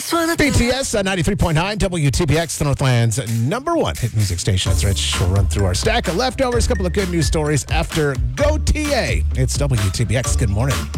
BTS 93.9 WTBX, the Northland's #1 hit music station. That's Rich. We'll run through our stack of leftovers, a couple of good news stories after Go TA. It's WTBX. Good morning.